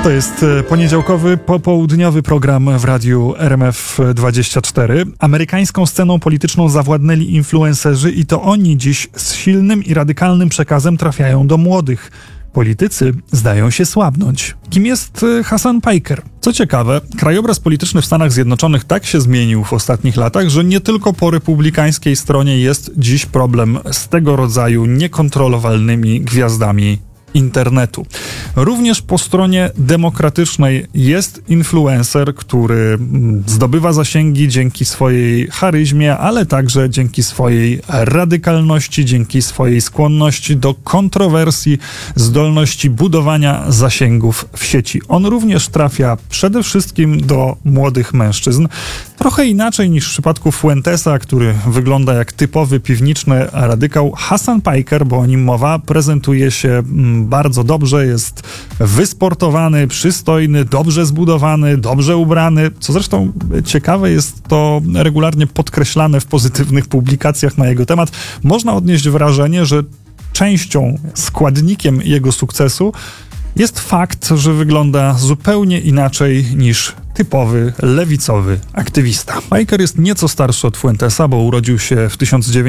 To jest poniedziałkowy, popołudniowy program w radiu RMF24. Amerykańską sceną polityczną zawładnęli influencerzy i to oni dziś z silnym i radykalnym przekazem trafiają do młodych. Politycy zdają się słabnąć. Kim jest Hasan Piker? Co ciekawe, krajobraz polityczny w Stanach Zjednoczonych tak się zmienił w ostatnich latach, że nie tylko po republikańskiej stronie jest dziś problem z tego rodzaju niekontrolowalnymi gwiazdami internetu. Również po stronie demokratycznej jest influencer, który zdobywa zasięgi dzięki swojej charyzmie, ale także dzięki swojej radykalności, dzięki swojej skłonności do kontrowersji, zdolności budowania zasięgów w sieci. On również trafia przede wszystkim do młodych mężczyzn. Trochę inaczej niż w przypadku Fuentesa, który wygląda jak typowy piwniczny radykał. Hasan Piker, bo o nim mowa, prezentuje się bardzo dobrze, jest wysportowany, przystojny, dobrze zbudowany, dobrze ubrany, co zresztą ciekawe jest to regularnie podkreślane w pozytywnych publikacjach na jego temat. Można odnieść wrażenie, że częścią, składnikiem jego sukcesu jest fakt, że wygląda zupełnie inaczej niż typowy lewicowy aktywista. Piker jest nieco starszy od Fuentesa, bo urodził się w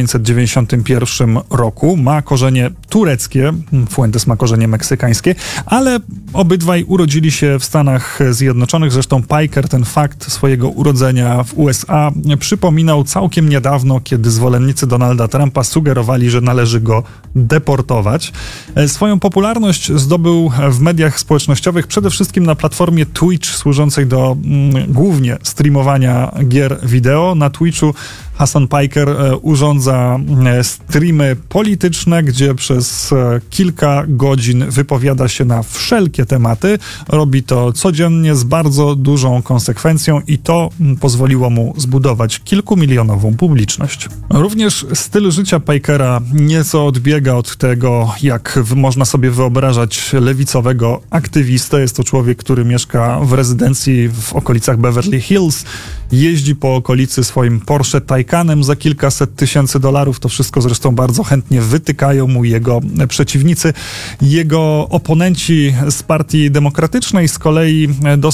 1991 roku. Ma korzenie tureckie, Fuentes ma korzenie meksykańskie, ale obydwaj urodzili się w Stanach Zjednoczonych. Zresztą Piker ten fakt swojego urodzenia w USA przypominał całkiem niedawno, kiedy zwolennicy Donalda Trumpa sugerowali, że należy go deportować. Swoją popularność zdobył w mediach społecznościowych, przede wszystkim na platformie Twitch, służącej do głównie streamowania gier wideo. Na Twitchu Hasan Piker urządza streamy polityczne, gdzie przez kilka godzin wypowiada się na wszelkie tematy. Robi to codziennie z bardzo dużą konsekwencją i to pozwoliło mu zbudować kilkumilionową publiczność. Również styl życia Pikera nieco odbiega od tego, jak można sobie wyobrażać lewicowego aktywistę. Jest to człowiek, który mieszka w rezydencji w okolicach Beverly Hills, jeździ po okolicy swoim Porsche Taycanem za kilkaset tysięcy dolarów. To wszystko zresztą bardzo chętnie wytykają mu jego przeciwnicy. Jego oponenci z Partii Demokratycznej z kolei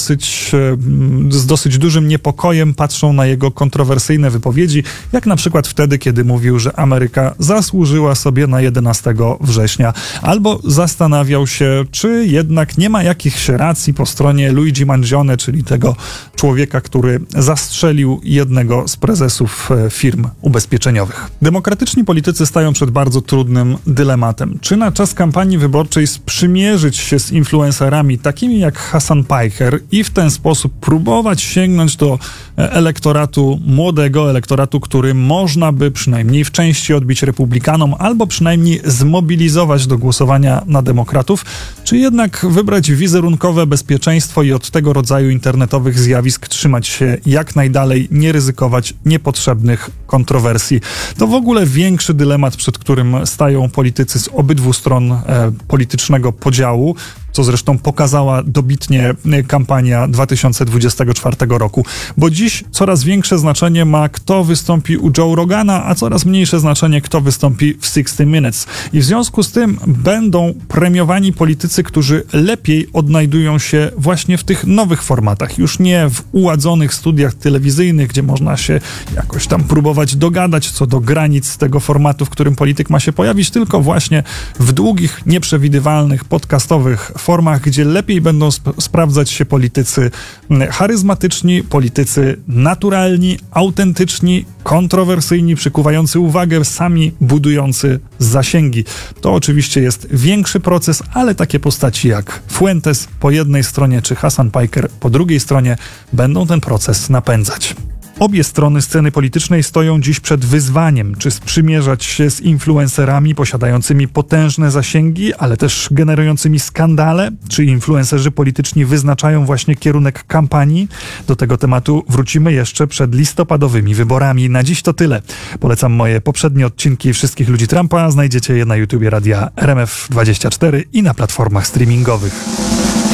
z dosyć dużym niepokojem patrzą na jego kontrowersyjne wypowiedzi, jak na przykład wtedy, kiedy mówił, że Ameryka zasłużyła sobie na 11 września, albo zastanawiał się, czy jednak nie ma jakichś racji po stronie Luigi Mangione, czyli tego człowieka, który zastrzelił jednego z prezesów firm ubezpieczeniowych. Demokratyczni politycy stają przed bardzo trudnym dylematem. Czy na czas kampanii wyborczej sprzymierzyć się z influencerami takimi jak Hasan Piker i w ten sposób próbować sięgnąć do elektoratu młodego, elektoratu, który można by przynajmniej w części odbić republikanom, albo przynajmniej zmobilizować do głosowania na demokratów, czy jednak wybrać wizerunkowe bezpieczeństwo i od tego rodzaju internetowych zjawisk trzymać się jak najdalej, nie ryzykować niepotrzebnych kontrowersji. To w ogóle większy dylemat, przed którym stają politycy z obydwu stron politycznego podziału, co zresztą pokazała dobitnie kampania 2024 roku. Bo dziś coraz większe znaczenie ma, kto wystąpi u Joe Rogana, a coraz mniejsze znaczenie, kto wystąpi w 60 Minutes. I w związku z tym będą premiowani politycy, którzy lepiej odnajdują się właśnie w tych nowych formatach. Już nie w uładzonych studiach telewizyjnych, gdzie można się jakoś tam próbować dogadać co do granic tego formatu, w którym polityk ma się pojawić, tylko właśnie w długich, nieprzewidywalnych, podcastowych formach, gdzie lepiej będą sprawdzać się politycy charyzmatyczni, politycy naturalni, autentyczni, kontrowersyjni, przykuwający uwagę, sami budujący zasięgi. To oczywiście jest większy proces, ale takie postaci jak Fuentes po jednej stronie czy Hasan Piker po drugiej stronie będą ten proces napędzać. Obie strony sceny politycznej stoją dziś przed wyzwaniem, czy sprzymierzać się z influencerami posiadającymi potężne zasięgi, ale też generującymi skandale, czy influencerzy polityczni wyznaczają właśnie kierunek kampanii. Do tego tematu wrócimy jeszcze przed listopadowymi wyborami. Na dziś to tyle. Polecam moje poprzednie odcinki Wszystkich Ludzi Trumpa. Znajdziecie je na YouTubie Radia RMF24 i na platformach streamingowych.